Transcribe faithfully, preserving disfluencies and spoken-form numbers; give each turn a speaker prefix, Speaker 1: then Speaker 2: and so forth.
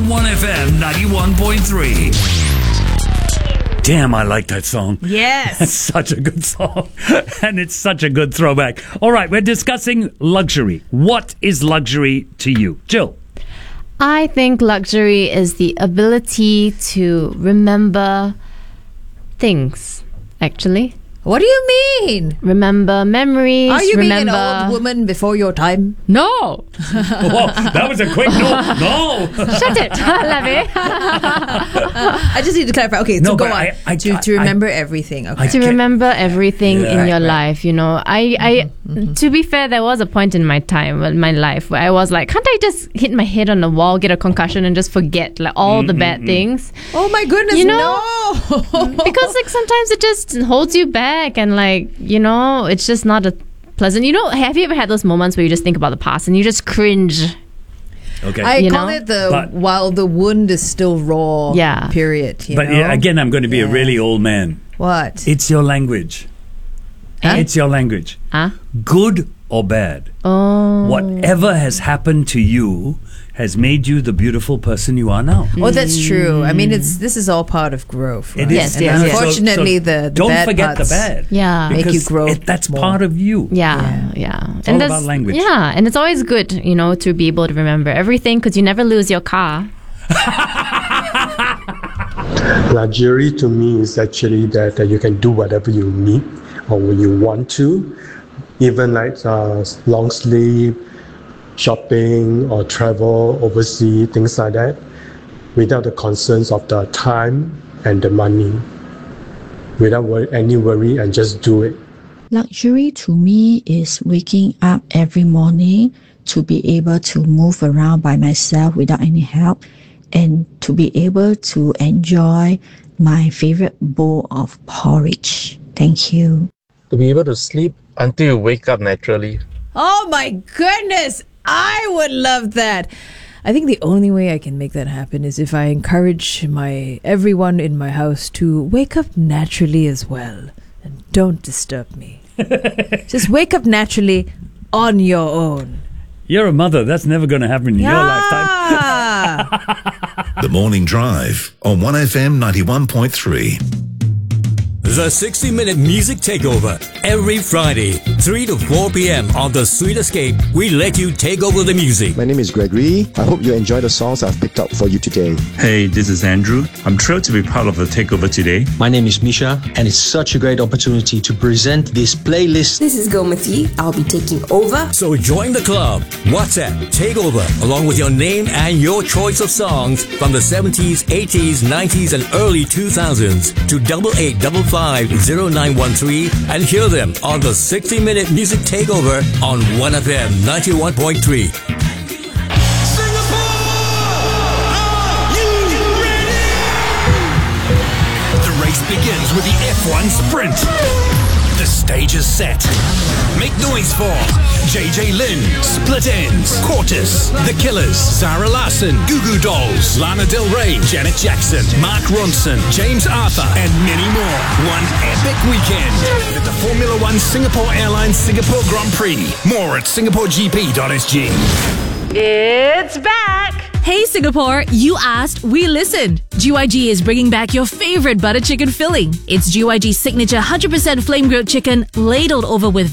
Speaker 1: one F M ninety-one point three. Damn, I like that song.
Speaker 2: Yes.
Speaker 1: It's such a good song. And it's such a good throwback. All right, we're discussing luxury. What is luxury to you? Jill?
Speaker 3: I think luxury is the ability to remember things, actually.
Speaker 2: What do you mean?
Speaker 3: Remember memories.
Speaker 2: Are you
Speaker 3: remember...
Speaker 2: being an old woman before your time?
Speaker 3: No.
Speaker 1: Whoa, that was a quick no. No.
Speaker 3: Shut it, Lavi.
Speaker 2: I just need to clarify. Okay,
Speaker 1: No,
Speaker 2: so go
Speaker 1: but
Speaker 2: on.
Speaker 1: I- I-
Speaker 2: to, to
Speaker 1: I-
Speaker 2: remember everything. Okay.
Speaker 1: I-
Speaker 3: To remember everything
Speaker 1: Yeah.
Speaker 3: in
Speaker 1: Right,
Speaker 3: your
Speaker 2: right.
Speaker 3: life, you know. I, I
Speaker 2: Mm-hmm.
Speaker 3: to be fair, there was a point in my time, in my life, where I was like, can't I just hit my head on the wall, get a concussion, and just forget like all the bad things?
Speaker 2: Oh my goodness,
Speaker 3: You know,
Speaker 2: no.
Speaker 3: Because like sometimes it just holds you back, and like, you know, it's just not a pleasant. You know, have you ever had those moments where you just think about the past and you just cringe?
Speaker 1: Okay.
Speaker 2: I
Speaker 3: You
Speaker 2: call
Speaker 3: know?
Speaker 2: it the
Speaker 1: But-
Speaker 2: while the wound is still raw
Speaker 3: Yeah.
Speaker 2: period. You
Speaker 1: but
Speaker 2: know?
Speaker 1: yeah, again, I'm going to be a
Speaker 2: Yeah.
Speaker 1: really old man.
Speaker 2: What?
Speaker 1: It's your language.
Speaker 3: Eh?
Speaker 1: It's your language.
Speaker 3: Huh?
Speaker 1: Good or bad.
Speaker 3: Oh.
Speaker 1: Whatever has happened to you has made you the beautiful person you are now.
Speaker 2: Oh, that's true. I mean, it's this is all part of growth. Right?
Speaker 1: It is.
Speaker 3: Yes,
Speaker 2: And
Speaker 3: yes, yes.
Speaker 2: unfortunately,
Speaker 1: So- so
Speaker 2: the, the
Speaker 1: don't
Speaker 2: bad
Speaker 1: forget
Speaker 2: parts
Speaker 1: the bad.
Speaker 3: Yeah.
Speaker 2: Make you
Speaker 1: Because
Speaker 2: grow
Speaker 1: it- that's
Speaker 2: more.
Speaker 1: part of you.
Speaker 3: Yeah, yeah.
Speaker 1: all
Speaker 3: there's-
Speaker 1: about language.
Speaker 3: Yeah, and it's always good, you know, to be able to remember everything because you never lose your car.
Speaker 4: Luxury to me is actually that uh, you can do whatever you need or when you want to, even like uh, long sleep, shopping or travel overseas, things like that, without the concerns of the time and the money, without wor- any worry, and just do it.
Speaker 5: Luxury to me is waking up every morning to be able to move around by myself without any help and to be able to enjoy my favorite bowl of porridge. Thank you.
Speaker 6: To be able to sleep until you wake up naturally.
Speaker 2: Oh my goodness, I would love that. I think the only way I can make that happen is if I encourage my everyone in my house to wake up naturally as well, and don't disturb me. Just wake up naturally on your own.
Speaker 1: You're a mother. That's never going to happen in your lifetime.
Speaker 2: Yeah.
Speaker 7: The Morning Drive on one F M ninety-one point three.
Speaker 8: The sixty minute Music Takeover. Every Friday, three to four p.m. on The Sweet Escape, we let you take over the music.
Speaker 9: My name is Gregory. I hope you enjoy the songs I've picked up for you today.
Speaker 10: Hey, this is Andrew. I'm thrilled to be part of the takeover today.
Speaker 11: My name is Misha, and it's such a great opportunity to present this playlist.
Speaker 12: This is Gomati. I'll be taking over.
Speaker 8: So join the club. WhatsApp Takeover, along with your name and your choice of songs from the seventies, eighties, nineties, and early two thousands to double eight double five zero nine one three and hear them on the sixty minute Music Takeover on one F M ninety-one point three.
Speaker 1: The race begins with the F one sprint. The stage is set. Make noise for J J Lin, Split Ends, Cortis, The Killers, Zara Larsson, Goo Goo Dolls, Lana Del Rey, Janet Jackson, Mark Ronson, James Arthur, and many more. One epic weekend at the Formula One Singapore Airlines Singapore Grand Prix. More at singapore g p dot s g.
Speaker 13: It's back! Hey Singapore, you asked, we listened. G Y G is bringing back your favorite butter chicken filling. It's G Y G's signature one hundred percent flame grilled chicken ladled over with